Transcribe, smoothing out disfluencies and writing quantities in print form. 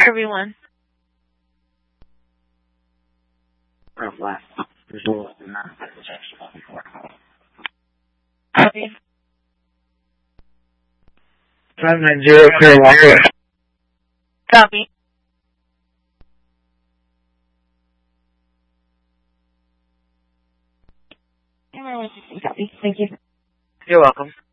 Everyone. Last result in that. Copy. 590 clear wire. Copy. Copy. Thank you. You're welcome.